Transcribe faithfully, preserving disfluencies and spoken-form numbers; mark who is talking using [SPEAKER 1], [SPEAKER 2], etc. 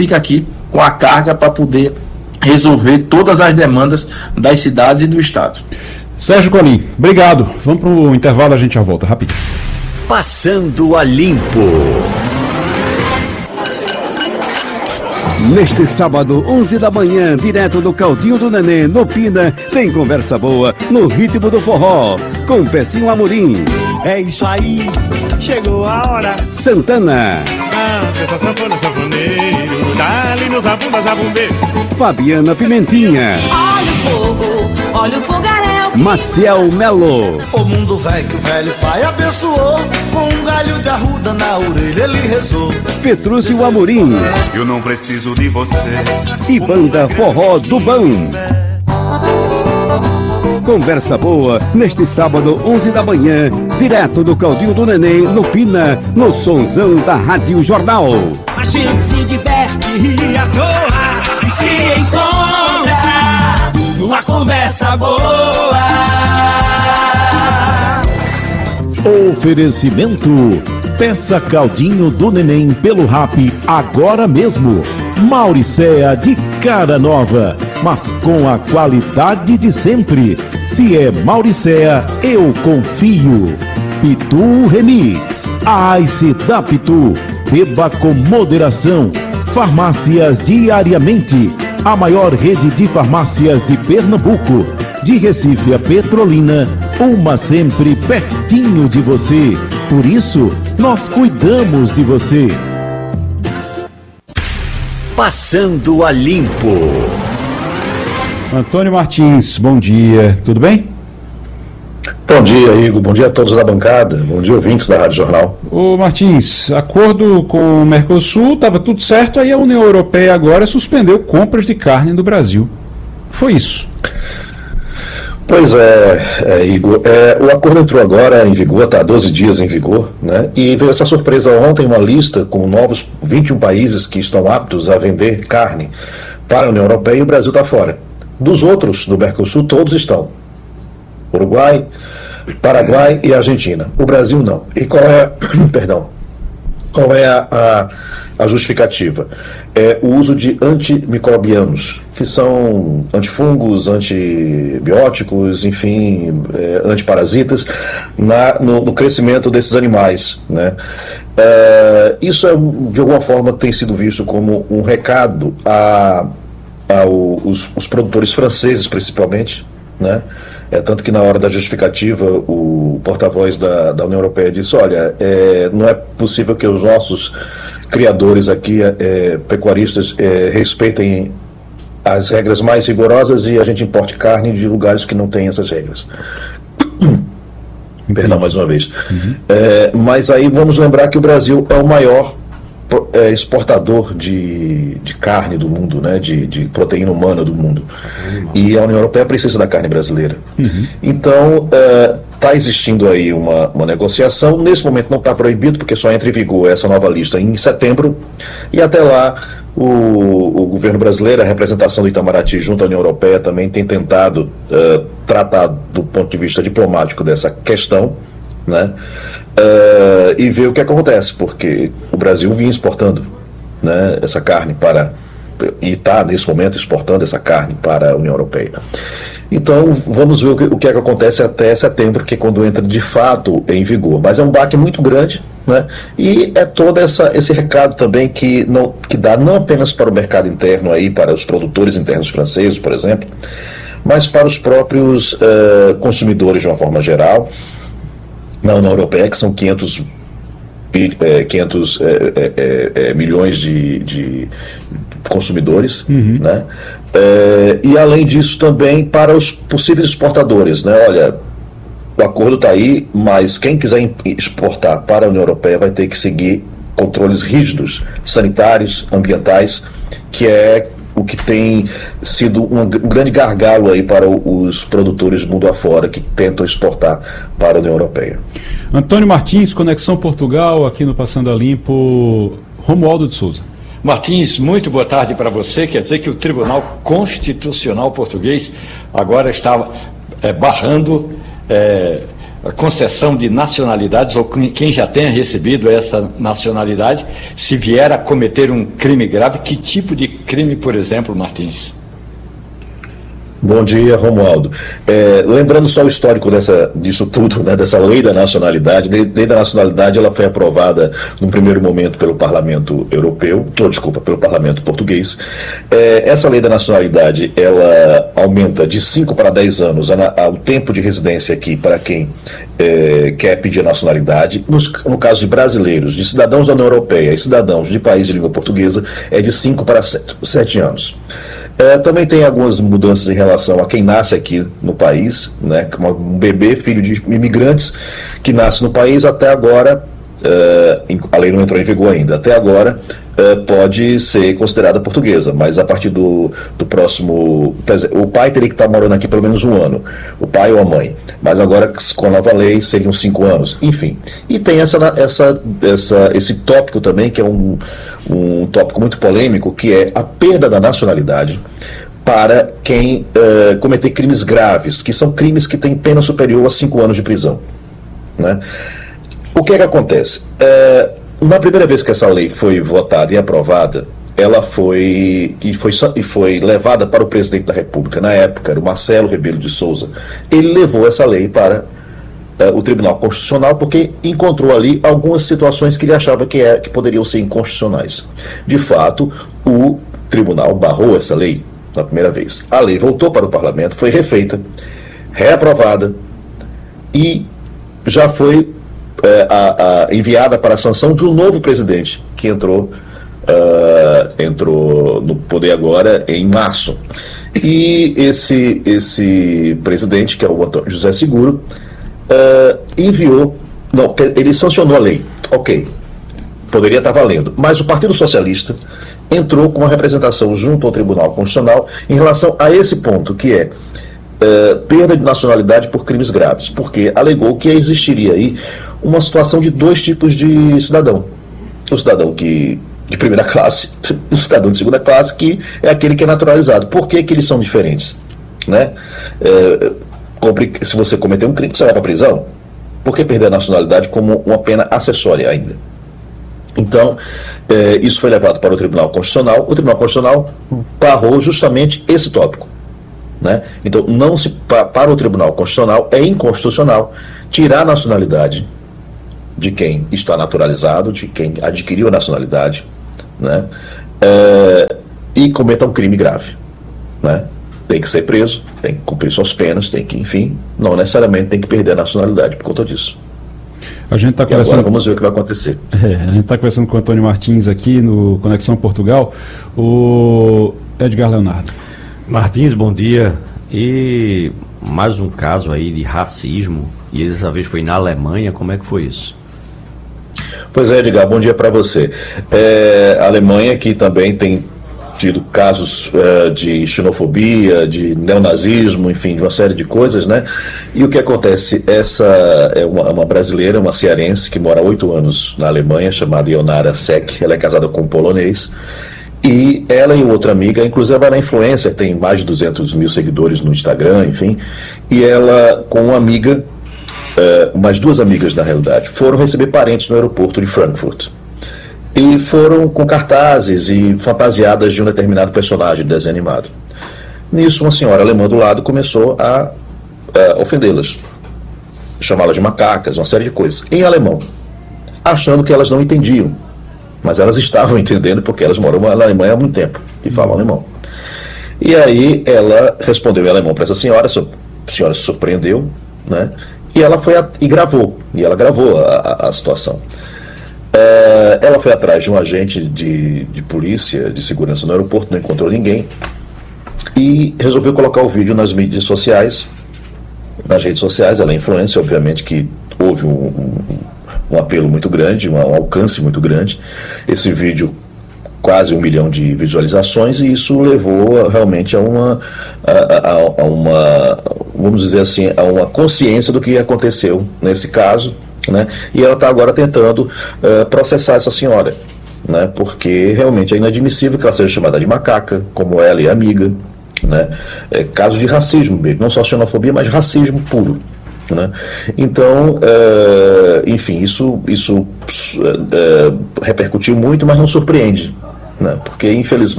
[SPEAKER 1] fica aqui com a carga para poder resolver todas as demandas das cidades e do estado.
[SPEAKER 2] Sérgio Colim, obrigado. Vamos para o intervalo, a gente já volta rapidinho.
[SPEAKER 3] Passando a Limpo.
[SPEAKER 4] Neste sábado, onze da manhã, direto do Caldinho do Nenê, no Pina, tem conversa boa no ritmo do forró, com Pecinho Amorim.
[SPEAKER 5] É isso aí, chegou a hora.
[SPEAKER 4] Santana.
[SPEAKER 5] Ah, essa sanfona, sanfoneiro, dá-lhe nos abundas, abumbeiro.
[SPEAKER 4] Fabiana Pimentinha.
[SPEAKER 6] Olha o fogo, olha o fogaréu.
[SPEAKER 4] Maciel Melo.
[SPEAKER 7] O mundo velho que o velho pai abençoou, com um galho de arruda na orelha ele rezou.
[SPEAKER 4] Petrúcio Amorim.
[SPEAKER 8] Eu não preciso de você.
[SPEAKER 4] E banda Forró do Bão. Conversa boa neste sábado, onze da manhã, direto do Caldinho do Neném, no Pina, no sonzão da Rádio Jornal.
[SPEAKER 5] A gente se diverte e à toa e se encontra numa conversa boa.
[SPEAKER 9] Oferecimento: peça Caldinho do Neném pelo Rap agora mesmo. Mauricéa de cara nova, mas com a qualidade de sempre. Se é Mauricéa, eu confio. Pitu Remix, a Ice da Pitu. Beba com moderação. Farmácias Diariamente, a maior rede de farmácias de Pernambuco. De Recife a Petrolina, uma sempre pertinho de você. Por isso, nós cuidamos de você.
[SPEAKER 3] Passando a Limpo.
[SPEAKER 2] Antônio Martins, bom dia, tudo bem?
[SPEAKER 10] Bom dia, Igor, bom dia a todos da bancada, bom dia, ouvintes da Rádio Jornal.
[SPEAKER 2] Ô Martins, acordo com o Mercosul, estava tudo certo, aí a União Europeia agora suspendeu compras de carne do Brasil. Foi isso.
[SPEAKER 10] Pois é, é Igor, é, o acordo entrou agora em vigor, está há doze dias em vigor, né? E veio essa surpresa ontem, uma lista com novos vinte e um países que estão aptos a vender carne para a União Europeia, e o Brasil está fora. Dos outros, do Mercosul, todos estão. Uruguai, Paraguai e Argentina. O Brasil não. E qual é, perdão, qual é a, a, a justificativa? É o uso de antimicrobianos, que são antifungos, antibióticos, enfim, é, antiparasitas, na, no, no crescimento desses animais, né? É, isso, é, de alguma forma, tem sido visto como um recado a, a os, os produtores franceses, principalmente, né? É, tanto que na hora da justificativa o porta-voz da, da União Europeia disse, olha, é, não é possível que os nossos criadores aqui, é, pecuaristas, é, respeitem as regras mais rigorosas e a gente importe carne de lugares que não têm essas regras. Perdão, mais uma vez. Uhum. É, mas aí vamos lembrar que o Brasil é o maior é, exportador de, de carne do mundo, né, de, de proteína humana do mundo. Uhum. E a União Europeia precisa da carne brasileira. Uhum. Então, está é, existindo aí uma, uma negociação. Nesse momento não está proibido, porque só entra em vigor essa nova lista em setembro. E até lá, o, o governo brasileiro, a representação do Itamaraty junto à União Europeia também tem tentado uh, tratar do ponto de vista diplomático dessa questão, né? Uh, e ver o que acontece, porque o Brasil vinha exportando, né, essa carne para, e está nesse momento exportando essa carne para a União Europeia. Então vamos ver o que, o que é que acontece até setembro, que é quando entra de fato em vigor. Mas é um baque muito grande, né? E é todo essa, esse recado também que, não, que dá não apenas para o mercado interno, aí, para os produtores internos franceses, por exemplo, mas para os próprios uh, consumidores de uma forma geral, na União Europeia, que são quinhentos, quinhentos é, é, é, milhões de, de consumidores, uhum. né? É, e além disso também para os possíveis exportadores, né? Olha, o acordo está aí, mas quem quiser exportar para a União Europeia vai ter que seguir controles rígidos, sanitários, ambientais, que é o que tem sido um grande gargalo aí para os produtores mundo afora que tentam exportar para a União Europeia.
[SPEAKER 2] Antônio Martins, Conexão Portugal, aqui no Passando a Limpo, Romualdo de Souza.
[SPEAKER 11] Martins, muito boa tarde para você. Quer dizer que o Tribunal Constitucional Português agora está é, barrando é, a concessão de nacionalidades, ou quem já tenha recebido essa nacionalidade, se vier a cometer um crime grave, que tipo de crime, por exemplo, Martins?
[SPEAKER 10] Bom dia, Romualdo. É, lembrando só o histórico dessa, disso tudo, né, dessa lei da nacionalidade. Lei, lei da nacionalidade, ela foi aprovada num primeiro momento pelo Parlamento Europeu, ou desculpa, pelo Parlamento Português. É, essa lei da nacionalidade, ela aumenta de cinco para dez anos a, a, o tempo de residência aqui para quem é, quer pedir a nacionalidade. Nos, no caso de brasileiros, de cidadãos da União Europeia e cidadãos de países de língua portuguesa, é de cinco para sete anos. É, também tem algumas mudanças em relação a quem nasce aqui no país, né, um bebê, filho de imigrantes que nasce no país, até agora, é, a lei não entrou em vigor ainda, até agora é, pode ser considerada portuguesa, mas a partir do, do próximo, o pai teria que estar morando aqui pelo menos um ano, o pai ou a mãe, mas agora com a nova lei seriam cinco anos, enfim. E tem essa, essa, essa, esse tópico também, que é um um tópico muito polêmico, que é a perda da nacionalidade para quem uh, cometer crimes graves, que são crimes que têm pena superior a cinco anos de prisão, né? O que é que acontece? Uh, na primeira vez que essa lei foi votada e aprovada, ela foi e, foi e foi levada para o presidente da República, na época, era o Marcelo Rebelo de Sousa. Ele levou essa lei para o Tribunal Constitucional, porque encontrou ali algumas situações que ele achava que, é, que poderiam ser inconstitucionais. De fato, o Tribunal barrou essa lei na primeira vez. A lei voltou para o Parlamento, foi refeita, reaprovada e já foi é, a, a, enviada para a sanção de um novo presidente, que entrou, uh, entrou no poder agora em março. E esse, esse presidente, que é o Antônio José Seguro, Uh, enviou, não, ele sancionou a lei, ok, poderia estar valendo, mas o Partido Socialista entrou com uma representação junto ao Tribunal Constitucional em relação a esse ponto, que é uh, perda de nacionalidade por crimes graves, porque alegou que existiria aí uma situação de dois tipos de cidadão: o cidadão que de primeira classe, o cidadão de segunda classe, que é aquele que é naturalizado. Por que que eles são diferentes, né? Uh, Se você cometer um crime, você vai para a prisão. Por que perder a nacionalidade como uma pena acessória ainda? Então, eh, isso foi levado para o Tribunal Constitucional. O Tribunal Constitucional barrou justamente esse tópico, né? Então, não se, para o Tribunal Constitucional, é inconstitucional tirar a nacionalidade de quem está naturalizado, de quem adquiriu a nacionalidade, né? Eh, e cometa um crime grave, né? Tem que ser preso, tem que cumprir suas penas, tem que, enfim, não necessariamente tem que perder a nacionalidade por conta disso.
[SPEAKER 2] A gente tá
[SPEAKER 10] e
[SPEAKER 2] conversando...
[SPEAKER 10] agora vamos ver o que vai acontecer.
[SPEAKER 2] É, a gente está conversando com o Antônio Martins aqui no Conexão Portugal. O Edgar Leonardo.
[SPEAKER 12] Martins, bom dia. E mais um caso aí de racismo, e dessa vez foi na Alemanha. Como é que foi isso?
[SPEAKER 10] Pois é, Edgar, bom dia para você. É, a Alemanha, que também tem tido casos uh, de xenofobia, de neonazismo, enfim, de uma série de coisas, né? E o que acontece? Essa é uma, uma brasileira, uma cearense, que mora há oito anos na Alemanha, chamada Ionara Sek. Ela é casada com um polonês. E ela e outra amiga, inclusive ela é influencer, tem mais de duzentos mil seguidores no Instagram, enfim. E ela, com uma amiga, uh, umas duas amigas na realidade, foram receber parentes no aeroporto de Frankfurt. E foram com cartazes e fantasiadas de um determinado personagem de desenho animado. Nisso, uma senhora alemã do lado começou a, a ofendê-las, chamá-las de macacas, uma série de coisas, em alemão, achando que elas não entendiam. Mas elas estavam entendendo, porque elas moram na Alemanha há muito tempo e falam alemão. E aí ela respondeu em alemão para essa senhora, a senhora se surpreendeu, né? E ela foi a, e gravou, e ela gravou a, a, a situação. Uh, ela foi atrás de um agente de, de polícia, de segurança no aeroporto, não encontrou ninguém, e resolveu colocar o vídeo nas mídias sociais, nas redes sociais. Ela é influencer, obviamente que houve um, um, um apelo muito grande, um, um alcance muito grande. Esse vídeo, quase um milhão de visualizações, e isso levou realmente a uma, a, a, a uma, vamos dizer assim, a uma consciência do que aconteceu nesse caso, né? E ela está agora tentando uh, processar essa senhora, né? Porque realmente é inadmissível que ela seja chamada de macaca, como ela e a amiga, né? É caso de racismo mesmo, não só xenofobia, mas racismo puro, né? Então, é, enfim, isso, isso é, repercutiu muito, mas não surpreende, né? Porque, infelizmente,